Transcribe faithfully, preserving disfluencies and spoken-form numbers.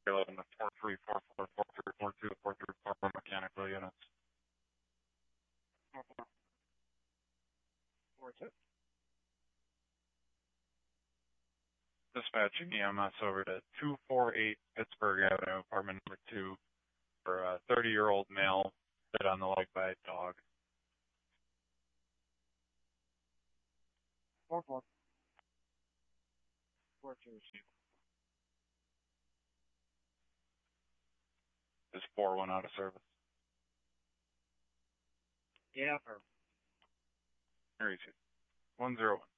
eleven to four three four four four three four two four three four four mechanical units. Four four four two. Dispatching E M S over to two forty-eight Pittsburgh Avenue, apartment number two, for a thirty-year-old male hit on the leg by a dog. Four four four two. Is four one out of service? Yeah, for Here you see. one zero one.